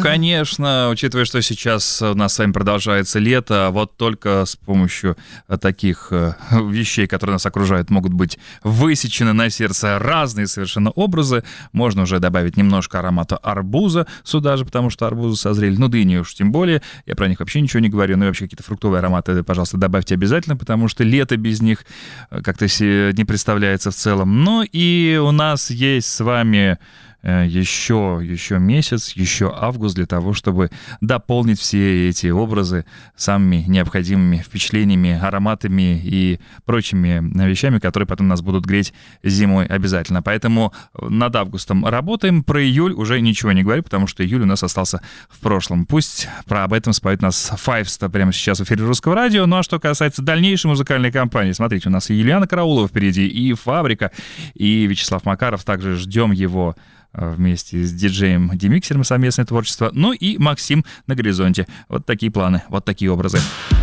конечно, учитывая, что сейчас у нас с вами продолжается лето, вот только с помощью таких вещей, которые нас окружают, могут быть высечены на сердце разные совершенно образы. Можно уже добавить немножко аромата арбуза сюда же, потому что арбузы созрели. Ну, дыни уж тем более. Я про них вообще ничего не говорю. Ну и вообще какие-то фруктовые ароматы, пожалуйста, добавьте обязательно, потому что лето без них как-то не представляется в целом. Ну и у нас есть с вами еще месяц, еще август для того, чтобы дополнить все эти образы самыми необходимыми впечатлениями, ароматами и прочими вещами, которые потом нас будут греть зимой обязательно. Поэтому над августом работаем, про июль уже ничего не говорю, потому что июль у нас остался в прошлом. Пусть об этом споет нас Файвста прямо сейчас в эфире Русского радио. Ну а что касается дальнейшей музыкальной кампании, смотрите, у нас и Юлиана Караулова впереди, и Фабрика, и Вячеслав Макаров. Также ждем его вместе с диджеем Демиксером, совместное творчество. Ну и Максим на горизонте. Вот такие планы, вот такие образы.